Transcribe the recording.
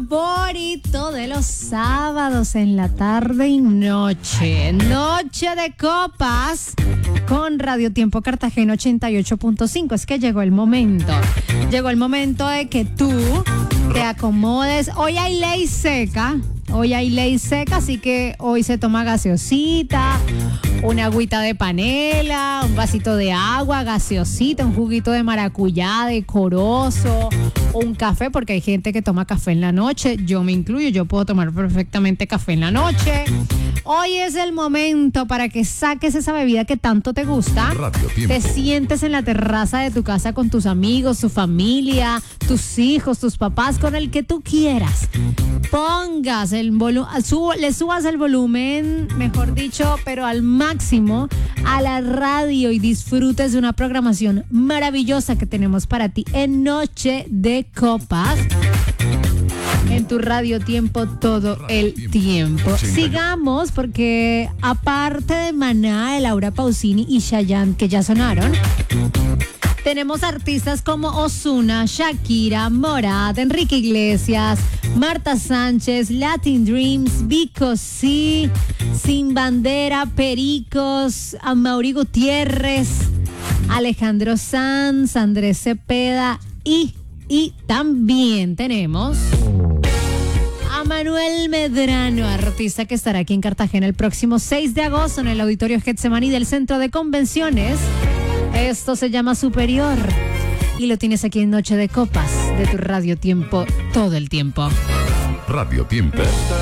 favorito de los sábados en la tarde y noche. Noche de copas con Radio Tiempo Cartagena 88.5. Es que llegó el momento. Llegó el momento de que tú te acomodes. Hoy hay ley seca. Así que hoy se toma gaseosita, una agüita de panela, un vasito de agua, gaseosita, un juguito de maracuyá decoroso, un café, porque hay gente que toma café en la noche. Yo me incluyo, yo puedo tomar perfectamente café en la noche. Hoy es el momento para que saques esa bebida que tanto te gusta. Te sientes en la terraza de tu casa con tus amigos, tu familia, tus hijos, tus papás, con el que tú quieras. Pongas el le subas el volumen, mejor dicho, pero al máximo a la radio y disfrutes de una programación maravillosa que tenemos para ti en Noche de Copas. En tu Radio Tiempo todo el tiempo. Sigamos, porque aparte de Maná, de Laura Pausini y Chayanne, que ya sonaron, tenemos artistas como Ozuna, Shakira, Morat, Enrique Iglesias, Marta Sánchez, Latin Dreams, Vico C, Sin Bandera, Pericos, Amaury Gutiérrez, Alejandro Sanz, Andrés Cepeda y también tenemos a Manuel Medrano, artista que estará aquí en Cartagena el próximo 6 de agosto en el Auditorio Getsemaní del Centro de Convenciones. Esto se llama Superior y lo tienes aquí en Noche de Copas de tu Radio Tiempo todo el tiempo. Radio Tiempo.